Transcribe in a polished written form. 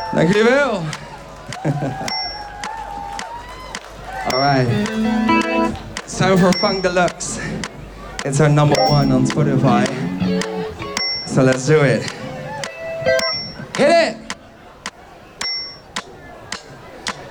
Dankjewel. Alright. It's time for Funk Deluxe. It's our #1 on Spotify. So let's do it. Hit it!